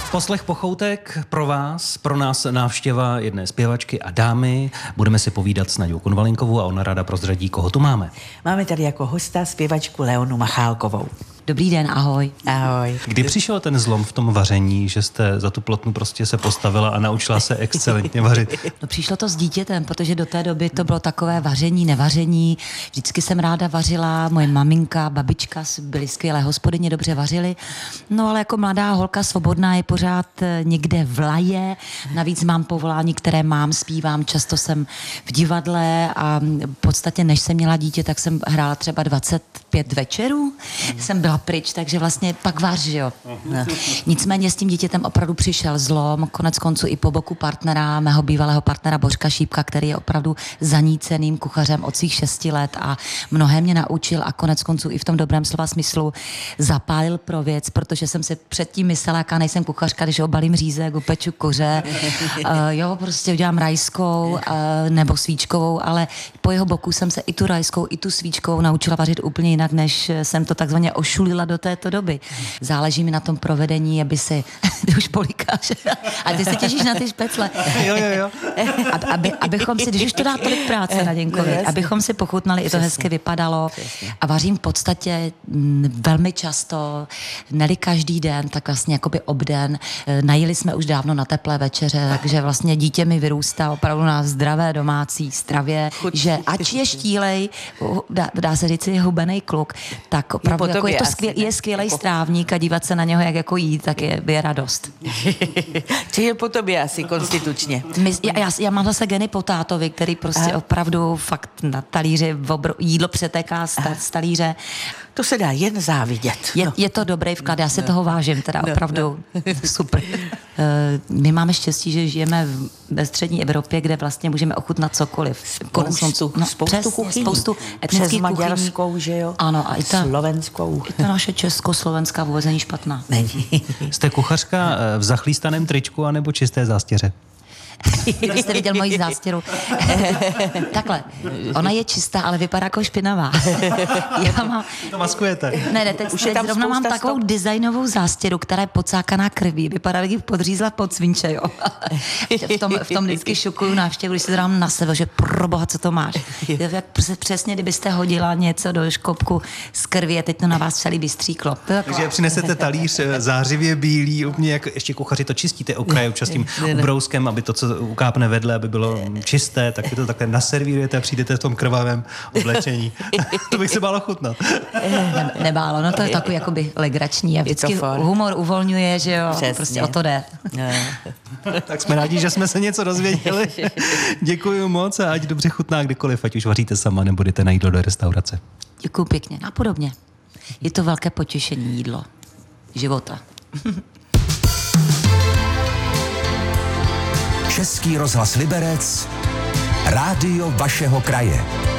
Poslech Pochoutek pro vás, pro nás návštěva jedné zpěvačky a dámy. Budeme si povídat s Naďou Konvalinkovou a ona ráda prozradí, koho tu máme. Máme tady jako hosta zpěvačku Leonu Machálkovou. Dobrý den, ahoj. Ahoj. Kdy přišel ten zlom v tom vaření, že jste za tu plotnu prostě se postavila a naučila se excelentně vařit? No, přišlo to s dítětem, protože do té doby to bylo takové vaření, nevaření. Vždycky jsem ráda vařila, moje maminka, babička byly skvělé hospodyně, dobře vařily. No ale jako mladá holka svobodná je pořád někde v laje. Navíc mám povolání, které mám, zpívám, často jsem v divadle a v podstatě než jsem měla dítě, tak jsem hrála třeba 25 večerů. Jsem byla pryč, takže vlastně pak vař, jo. No. Nicméně s tím dítětem opravdu přišel zlom, konec konců i po boku partnera, mého bývalého partnera Bořka Šípka, který je opravdu zaníceným kuchařem od svých 6 let a mnohé mě naučil a konec konců i v tom dobrém slova smyslu zapálil pro věc, protože jsem si předtím myslela, jaká nejsem kuchařka, když obalím řízek, upeču koře, jo, prostě udělám rajskou nebo svíčkovou, ale po jeho boku jsem se i tu rajskou, i tu svíčkovou naučila vařit úplně jinak, než jsem to takzvaně ošulila do této doby. Záleží mi na tom provedení, aby si, ty už polikáš, a ty se těšíš na ty špecle. Jo. Abychom si, když už to dá tolik práce na Děnkovi, abychom si pochutnali, i to hezky vypadalo. A vařím v podstatě velmi často, neli každý den, tak vlastně jakoby obden. Najeli jsme už dávno na teplé večeře, takže vlastně dítě mi vyrůstá opravdu na zdravé domácí stravě, že ač je štílej, dá se říct, je hubenej kluk, tak opravdu jako je skvělý strávník a dívat se na něho, jak jako jí, tak je radost. Či je po tobě asi konstitučně. Já mám zase geny po tátovi, který prostě opravdu fakt na talíři jídlo přetéká z talíře. To se dá jen závidět. Je to dobrý vklad, já si toho vážím, teda opravdu super. My máme štěstí, že žijeme ve střední Evropě, kde vlastně můžeme ochutnat cokoliv. Spoustu kuchyní. Spoustu etnických kuchyní. Přes maďarskou, že jo? Ano, a i ta slovenskou. I ta naše československá vůbec není špatná. Není. Jste kuchařka v zachlístaném tričku anebo čisté zástěře? Kdybyste viděl moji zástěru. Takhle, ona je čistá, ale vypadá jako špinavá. To maskujete. Ne, teď zrovna mám takovou designovou zástěru, která je podcákaná krví. Vypadá, jak ji podřízla pod svinče, jo. v tom vždycky šokuju návštěvu, když se dám na sebe, že proboha, co to máš. Jak přesně, kdybyste hodila něco do škopku z krví a teď to na vás celý bystříklo. Takže přinesete talíř zářivě bílý, úplně jak ještě kuchaři to čistíte okraje občas tím ubrouskem, aby to, co ukápne vedle, aby bylo čisté, tak to takhle naservírujete a přijdete v tom krvavém oblečení. To bych se bálo chutnat. Nebálo, no to je takový jakoby legrační a vždycky humor uvolňuje, že jo, přesně. Prostě o to jde. Tak jsme rádi, že jsme se něco dozvěděli. Děkuji moc a ať dobře chutná kdykoliv, ať už vaříte sama nebo jdete na jídlo do restaurace. Děkuji pěkně a podobně. Je to velké potěšení jídlo života. Český rozhlas Liberec, rádio vašeho kraje.